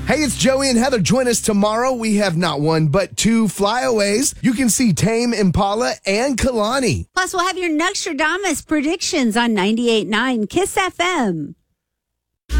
Hey, it's Joey and Heather. Join us tomorrow. We have not one, but two flyaways. You can see Tame Impala and Kalani. Plus, we'll have your Nostradamus predictions on 98.9 KISS FM.